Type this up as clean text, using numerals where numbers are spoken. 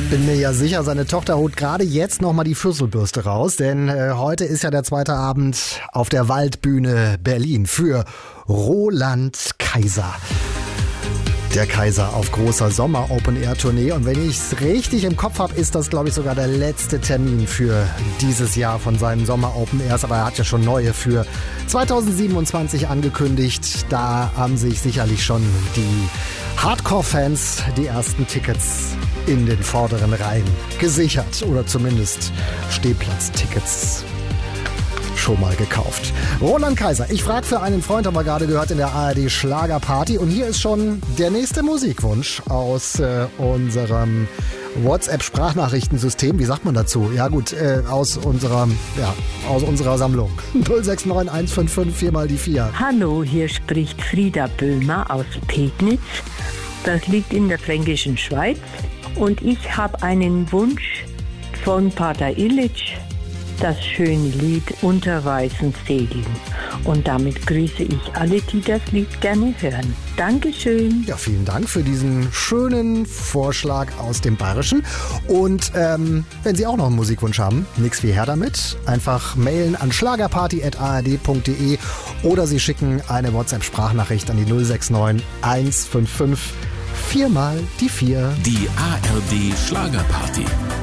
Bin mir ja sicher, seine Tochter holt gerade jetzt nochmal die Fürzelbürste raus, denn heute ist ja der zweite Abend auf der Waldbühne Berlin für Roland Kaiser. Der Kaiser auf großer Sommer-Open-Air-Tournee. Und wenn ich es richtig im Kopf habe, ist das, glaube ich, sogar der letzte Termin für dieses Jahr von seinen Sommer-Open-Airs. Aber er hat ja schon neue für 2027 angekündigt. Da haben sich sicherlich schon die Hardcore-Fans die ersten Tickets in den vorderen Reihen gesichert. Oder zumindest Stehplatztickets schon mal gekauft. Roland Kaiser, ich frage für einen Freund, haben wir gerade gehört in der ARD Schlagerparty. Und hier ist schon der nächste Musikwunsch aus unserem WhatsApp-Sprachnachrichtensystem. Wie sagt man dazu? Ja gut, aus unserer Sammlung. 069 155 4 mal die 4. Hallo, hier spricht Frieda Böhmer aus Pegnitz. Das liegt in der fränkischen Schweiz. Und ich habe einen Wunsch von Pater Illich, das schöne Lied Unter weißen Segeln. Und damit grüße ich alle, die das Lied gerne hören. Dankeschön. Ja, vielen Dank für diesen schönen Vorschlag aus dem Bayerischen. Und wenn Sie auch noch einen Musikwunsch haben, nix wie her damit. Einfach mailen an schlagerparty@ard.de oder Sie schicken eine WhatsApp-Sprachnachricht an die 069 155 4 mal die 4. Die ARD Schlagerparty.